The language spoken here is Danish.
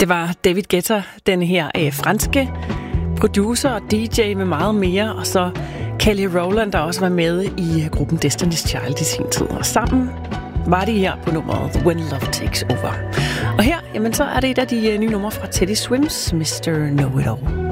Det var David Guetta, den her franske producer og DJ med meget mere, og så Kelly Rowland, der også var med i gruppen Destiny's Child i sin tid. Og sammen var de her på nummeret When Love Takes Over. Og her, jamen, så er det et af de nye numre fra Teddy Swims, Mr. Know It All.